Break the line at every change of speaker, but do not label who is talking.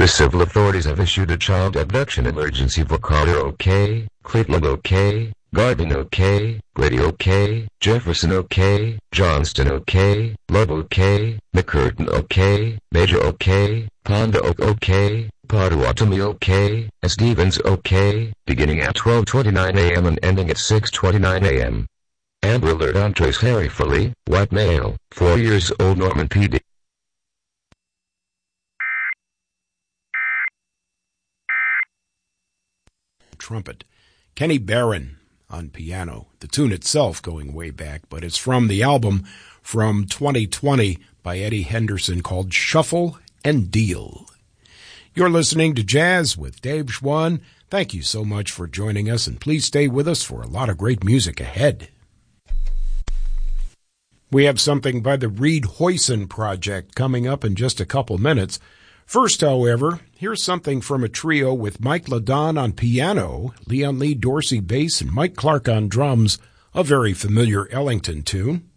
The civil authorities have issued a child abduction emergency for Carter OK, Cleveland OK, Garden OK, Grady OK, Jefferson OK, Johnston OK, Love OK, McCurtain OK, Major OK, Ponda OK, Potawatomi OK, and Stevens OK, beginning at 12:29 a.m. and ending at 6:29 a.m. Amber Alert on Trace Harry Foley, white male, 4 years old, Norman PD.
Trumpet. Kenny Barron on piano. The tune itself going way back, but it's from the album from 2020 by Eddie Henderson called Shuffle and Deal. You're listening to Jazz with Dave Schwann. Thank you so much for joining us, and please stay with us for a lot of great music ahead. We have something by the Reed Hoyson Project coming up in just a couple minutes. First, however, here's something from a trio with Mike LaDon on piano, Leon Lee Dorsey bass, and Mike Clark on drums, a very familiar Ellington tune.